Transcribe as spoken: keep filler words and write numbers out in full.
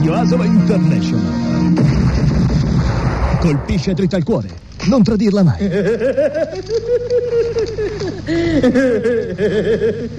Radio Asolo International. Colpisce dritta al cuore. Non tradirla mai.